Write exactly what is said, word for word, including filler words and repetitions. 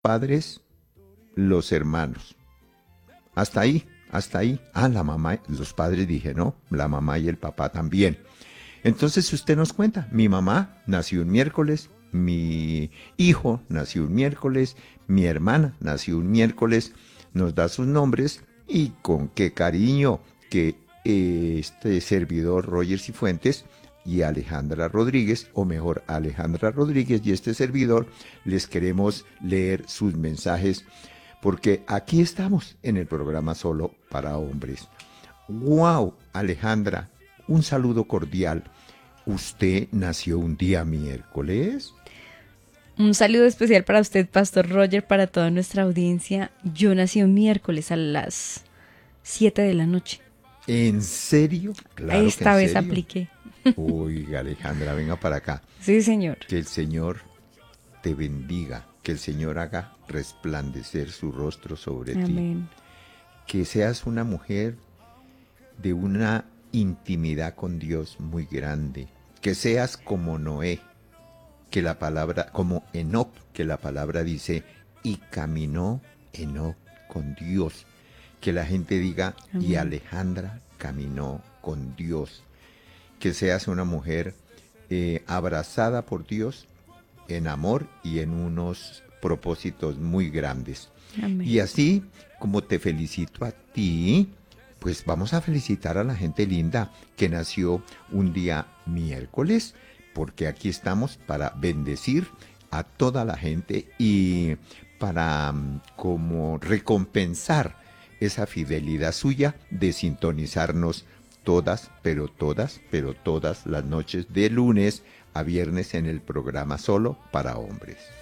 padres, los hermanos. Hasta ahí, hasta ahí. Ah, la mamá, los padres dije, no, la mamá y el papá también. Entonces usted nos cuenta, mi mamá nació un miércoles, mi hijo nació un miércoles, mi hermana nació un miércoles, nos da sus nombres y con qué cariño que eh, este servidor Roger Cifuentes y Alejandra Rodríguez, o mejor Alejandra Rodríguez y este servidor, les queremos leer sus mensajes porque aquí estamos en el programa Solo para Hombres. ¡Wow, Alejandra! Un saludo cordial. ¿Usted nació un día miércoles? Un saludo especial para usted, Pastor Roger, para toda nuestra audiencia. Yo nací un miércoles a las siete de la noche. ¿En serio? Claro que Esta en vez serio. apliqué. Oiga, Alejandra, venga para acá. Sí, señor. Que el Señor te bendiga, que el Señor haga resplandecer su rostro sobre Amén. ti. Que seas una mujer de una intimidad con Dios muy grande. Que seas como Noé, que la palabra, como Enoc, que la palabra dice, y caminó Enoc con Dios. Que la gente diga, Amén. Y Alejandra caminó con Dios. Que seas una mujer eh, abrazada por Dios en amor y en unos propósitos muy grandes. Amén. Y así como te felicito a ti, pues vamos a felicitar a la gente linda que nació un día miércoles, porque aquí estamos para bendecir a toda la gente y para um, como recompensar esa fidelidad suya de sintonizarnos todas, pero todas, pero todas las noches de lunes a viernes en el programa Solo para Hombres.